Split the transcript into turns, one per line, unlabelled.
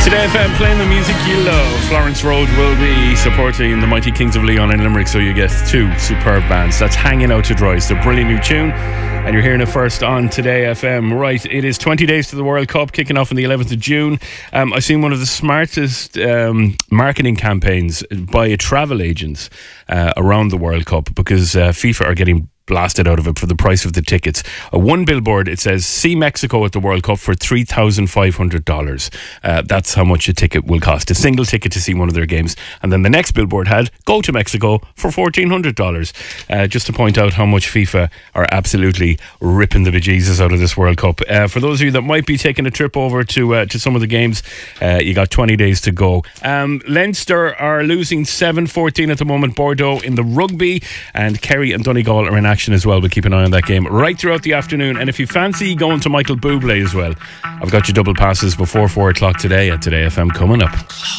Today FM playing the music you love. Florence Road will be supporting the Mighty Kings of Leon in Limerick, so you get two superb bands. That's Hanging Out to Dry. It's a brilliant new tune, and you're hearing it first on Today FM. Right, it is 20 days to the World Cup, kicking off on the 11th of June. I've seen one of the smartest marketing campaigns by travel agents around the World Cup, because FIFA are getting blasted out of it for the price of the tickets. One billboard, it says, see Mexico at the World Cup for $3,500. That's how much a ticket will cost. A single ticket to see one of their games. And then the next billboard had, go to Mexico for $1,400. Just to point out how much FIFA are absolutely ripping the bejesus out of this World Cup. For those of you that might be taking a trip over to some of the games, you got 20 days to go. Leinster are losing 7-14 at the moment. Bordeaux in the rugby, and Kerry and Donegal are in action as well. We'll keep an eye on that game right throughout the afternoon. And if you fancy going to Michael Bublé as well, I've got your double passes before 4 o'clock today at Today FM coming up.